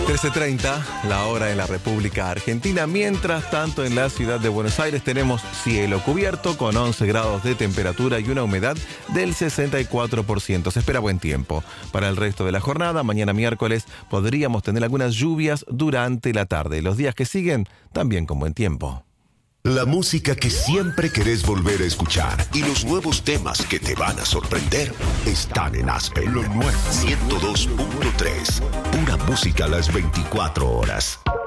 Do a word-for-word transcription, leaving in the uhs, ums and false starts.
trece treinta, la hora en la República Argentina. Mientras tanto, en la ciudad de Buenos Aires tenemos cielo cubierto con once grados de temperatura y una humedad del sesenta y cuatro por ciento. Se espera buen tiempo. Para el resto de la jornada, mañana miércoles, podríamos tener algunas lluvias durante la tarde. Los días que siguen, también con buen tiempo. La música que siempre querés volver a escuchar y los nuevos temas que te van a sorprender están en Aspen. Lo nuevo ciento dos punto tres. Pura música a las veinticuatro horas.